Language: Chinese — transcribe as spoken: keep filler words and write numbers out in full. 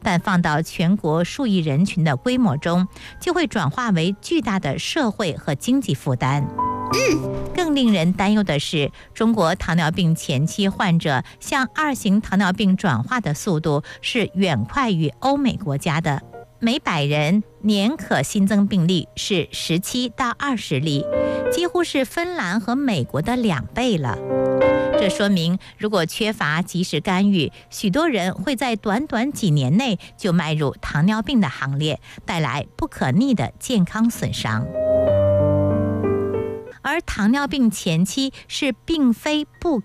但放到全国数亿人群的规模中，就会转化为巨大的社会和经济负担。更令人担忧的是，中国糖尿病前期患者向二型糖尿病转化的速度是远快于欧美国家的，每百人年可新增病例是十七到二十例，几乎是芬兰和美国的两倍了。这说明，如果缺乏及时干预，许多人会在短短几年内就迈入糖尿病的行列，带来不可逆的健康损伤。而糖尿病前期是并非不